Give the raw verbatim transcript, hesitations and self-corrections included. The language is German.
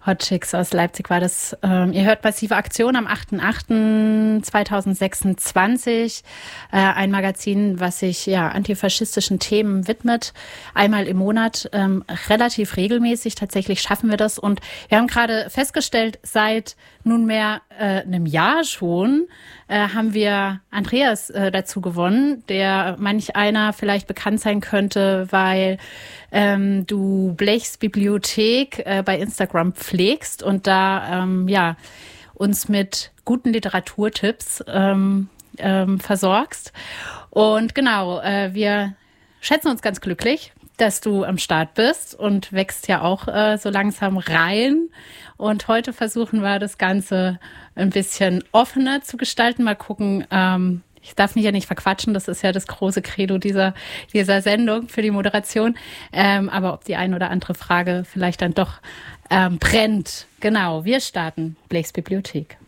Hot Chicks aus Leipzig war das. Ähm, ihr hört Massive Aktion am achter achter zweitausendsechsundzwanzig. Äh, ein Magazin, was sich ja antifaschistischen Themen widmet. Einmal im Monat, ähm, relativ regelmäßig. Tatsächlich schaffen wir das. Und wir haben gerade festgestellt, seit nunmehr äh, einem Jahr schon äh, haben wir Andreas äh, dazu gewonnen, der manch einer vielleicht bekannt sein könnte, weil ähm, du Blechs Bibliothek äh, bei Instagram pflegst und da ähm, ja uns mit guten Literaturtipps ähm, ähm, versorgst. Und genau, äh, wir schätzen uns ganz glücklich, dass du am Start bist und wächst ja auch äh, so langsam rein. Und heute versuchen wir das Ganze ein bisschen offener zu gestalten. Mal gucken, ähm, ich darf mich ja nicht verquatschen, das ist ja das große Credo dieser, dieser Sendung für die Moderation. Ähm, aber ob die ein oder andere Frage vielleicht dann doch ähm, brennt. Genau, wir starten Blechs Bibliothek.